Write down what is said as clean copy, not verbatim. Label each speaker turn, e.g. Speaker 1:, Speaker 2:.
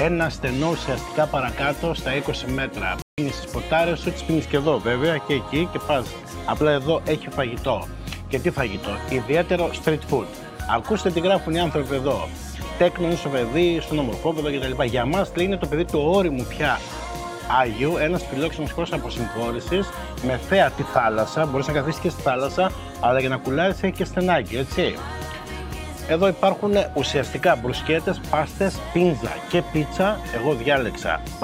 Speaker 1: ένα στενό ουσιαστικά παρακάτω στα 20 μέτρα. Πίνεις τις ποτάρες σου, τις πίνεις και εδώ βέβαια και εκεί και πας. Απλά εδώ έχει φαγητό. Και τι φαγητό? Ιδιαίτερο street food. Ακούστε τι γράφουν οι άνθρωποι εδώ. Τέκνο είναι στο παιδί, στον ομορφόπεδο κτλ. Για μας λέει είναι το παιδί του όριμου πια Άγιου, ένας φιλόξενος χώρος αποσυμφόρησης με θέα τη θάλασσα. Μπορείς να καθίσεις και στη θάλασσα, αλλά για να κουλάρεις έχει και στενάκι, έτσι. Εδώ υπάρχουν ουσιαστικά μπρουσκέτες, πάστες, πίνζα και πίτσα. Εγώ διάλεξα